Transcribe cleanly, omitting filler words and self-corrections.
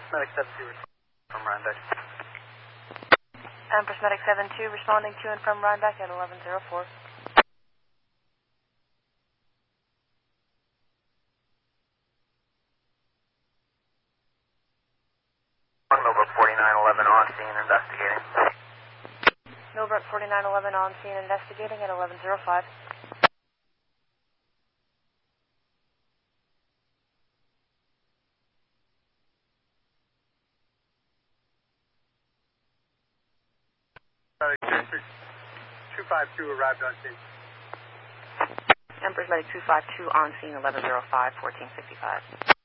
Medic 72 from Rhinebeck. Empress Medic 72 responding to and from Rhinebeck at 1104. Millbrook 4911 on scene investigating. Millbrook 4911 on scene investigating at 1105. Medic 252 arrived on scene. Empress Medic 252 on scene 1105, 1455.